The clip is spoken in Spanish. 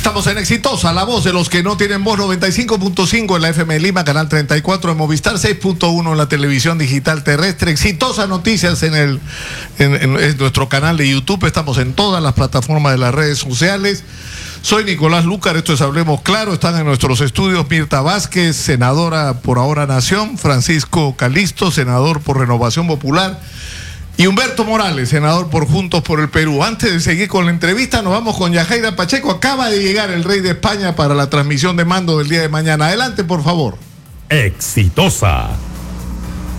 Estamos en Exitosa, la voz de los que no tienen voz, 95.5 en la FM de Lima, canal 34 en Movistar, 6.1 en la televisión digital terrestre. Exitosa Noticias en nuestro canal de YouTube. Estamos en todas las plataformas de las redes sociales. Soy Nicolás Lúcar, esto es Hablemos Claro. Están en nuestros estudios Mirta Vázquez, senadora por Ahora Nación, Francisco Calisto, senador por Renovación Popular, y Humberto Morales, senador por Juntos por el Perú. Antes de seguir con la entrevista, nos vamos con Yajaira Pacheco. Acaba de llegar el rey de España para la transmisión de mando del día de mañana. Adelante, por favor. Exitosa.